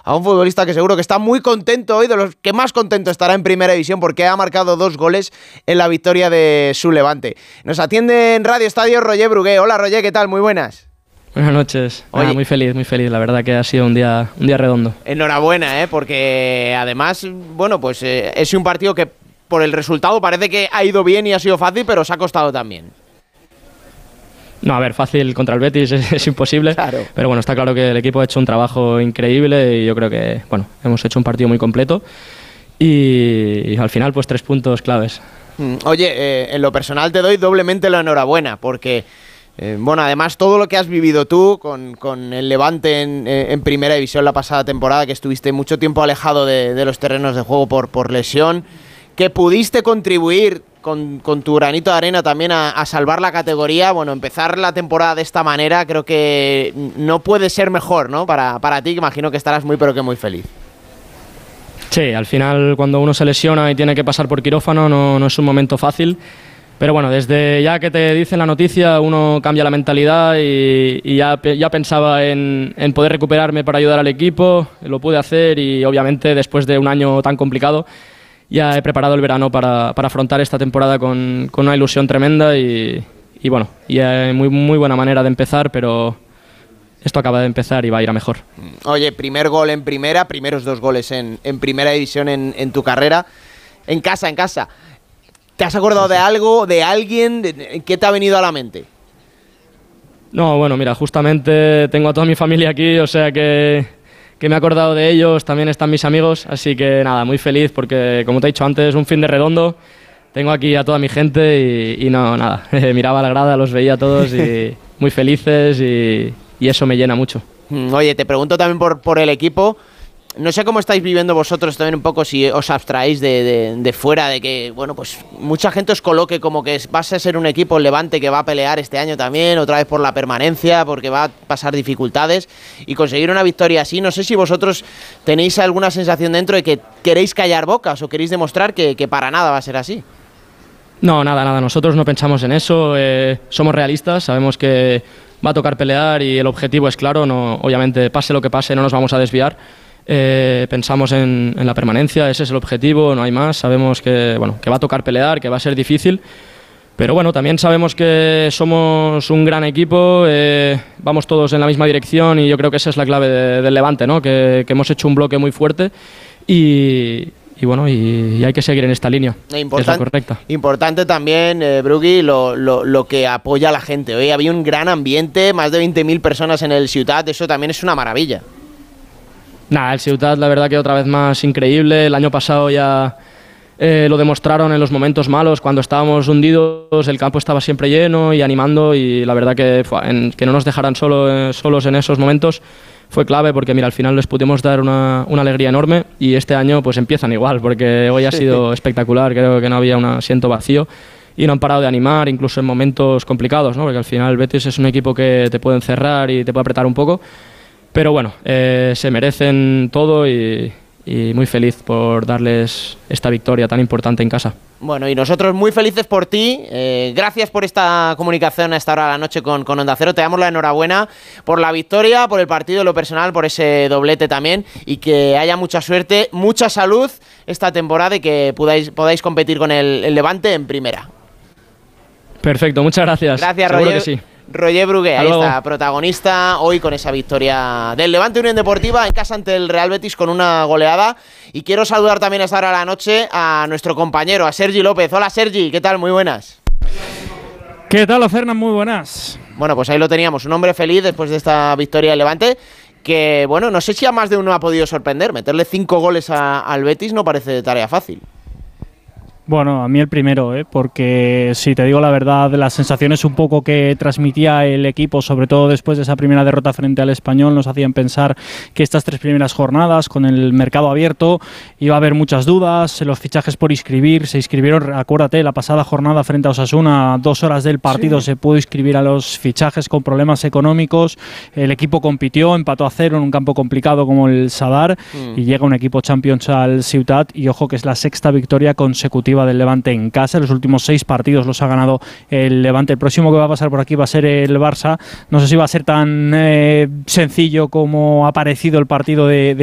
a un futbolista que seguro que está muy contento hoy, de los que más contento estará en Primera División, porque ha marcado 2 goles en la victoria de su Levante. Nos atiende en Radio Estadio Roger Brugué. Hola Roger, ¿qué tal? Muy buenas. Buenas noches. Muy feliz, la verdad que ha sido un día redondo. Enhorabuena, porque además, bueno, pues es un partido que por el resultado parece que ha ido bien y ha sido fácil, pero os ha costado también. No, a ver, fácil contra el Betis es imposible, claro. Pero bueno, está claro que el equipo ha hecho un trabajo increíble y yo creo que, bueno, hemos hecho un partido muy completo y al final pues 3 puntos claves. Oye, en lo personal te doy doblemente la enhorabuena, porque... bueno, además todo lo que has vivido tú con el Levante en Primera División la pasada temporada, que estuviste mucho tiempo alejado de los terrenos de juego por lesión, que pudiste contribuir con tu granito de arena también a salvar la categoría. Bueno, empezar la temporada de esta manera creo que no puede ser mejor, ¿no? Para ti, que imagino que estarás muy pero que muy feliz. Sí, al final cuando uno se lesiona y tiene que pasar por quirófano no es un momento fácil. Pero bueno, desde ya que te dicen la noticia uno cambia la mentalidad y ya pensaba en poder recuperarme para ayudar al equipo, lo pude hacer y obviamente después de un año tan complicado ya he preparado el verano para afrontar esta temporada con una ilusión tremenda y bueno, y muy buena manera de empezar, pero esto acaba de empezar y va a ir a mejor. Oye, primer gol en primera, primeros 2 goles en Primera División en tu carrera, en casa. ¿Te has acordado de algo, de alguien? ¿Qué te ha venido a la mente? No, bueno, mira, justamente tengo a toda mi familia aquí, o sea que me he acordado de ellos, también están mis amigos, así que nada, muy feliz porque, como te he dicho antes, un fin de redondo, tengo aquí a toda mi gente y no, nada, miraba a la grada, los veía a todos y muy felices y eso me llena mucho. Oye, te pregunto también por el equipo. No sé cómo estáis viviendo vosotros también un poco, si os abstraéis de fuera, de que, bueno, pues mucha gente os coloque como que vas a ser un equipo Levante que va a pelear este año también, otra vez por la permanencia, porque va a pasar dificultades, y conseguir una victoria así. No sé si vosotros tenéis alguna sensación dentro de que queréis callar bocas o queréis demostrar que para nada va a ser así. No, nada, nosotros no pensamos en eso, somos realistas, sabemos que va a tocar pelear y el objetivo es claro, no, obviamente pase lo que pase no nos vamos a desviar. Pensamos en la permanencia, ese es el objetivo, no hay más. Sabemos que va a tocar pelear, que va a ser difícil, pero bueno, también sabemos que somos un gran equipo, vamos todos en la misma dirección y yo creo que esa es la clave del Levante, ¿no? Que hemos hecho un bloque muy fuerte y bueno, y hay que seguir en esta línea, es la correcta. Importante también, Brugui, lo que apoya a la gente. Hoy había un gran ambiente, más de 20.000 personas en el Ciutat, eso también es una maravilla. Nada, el Ciutat la verdad que otra vez más increíble. El año pasado ya lo demostraron en los momentos malos, cuando estábamos hundidos, el campo estaba siempre lleno y animando, y la verdad que no nos dejaran solos en esos momentos fue clave, porque mira, al final les pudimos dar una alegría enorme, y este año pues empiezan igual, porque hoy ha sido espectacular, creo que no había un asiento vacío y no han parado de animar, incluso en momentos complicados, ¿no? Porque al final el Betis es un equipo que te puede encerrar y te puede apretar un poco. Pero bueno, se merecen todo y muy feliz por darles esta victoria tan importante en casa. Bueno, y nosotros muy felices por ti. Gracias por esta comunicación a esta hora de la noche con Onda Cero. Te damos la enhorabuena por la victoria, por el partido, en lo personal, por ese doblete también, y que haya mucha suerte, mucha salud esta temporada y que podáis competir con el Levante en primera. Perfecto, muchas gracias. Gracias, seguro Roger. Que sí. Roger Brugué, ahí está, protagonista hoy con esa victoria del Levante Unión Deportiva en casa ante el Real Betis con una goleada. Y quiero saludar también a esta hora de la noche a nuestro compañero, a Sergi López. Hola Sergi, ¿qué tal? Muy buenas. ¿Qué tal, Ocernan? Muy buenas. Bueno, pues ahí lo teníamos, un hombre feliz después de esta victoria del Levante, que bueno, no sé si a más de uno ha podido sorprender. Meterle 5 goles al Betis no parece tarea fácil. Bueno, a mí el primero, porque si te digo la verdad, las sensaciones un poco que transmitía el equipo, sobre todo después de esa primera derrota frente al Español, nos hacían pensar que estas 3 primeras jornadas, con el mercado abierto, iba a haber muchas dudas, los fichajes por inscribir, se inscribieron, acuérdate, la pasada jornada frente a Osasuna, a 2 horas del partido se pudo inscribir a los fichajes con problemas económicos, el equipo compitió, empató a 0 en un campo complicado como el Sadar, y llega un equipo Champions al Ciutat, y ojo que es la 6ª victoria consecutiva del Levante en casa. Los últimos 6 partidos los ha ganado el Levante. El próximo que va a pasar por aquí va a ser el Barça. No sé si va a ser tan sencillo como ha parecido el partido de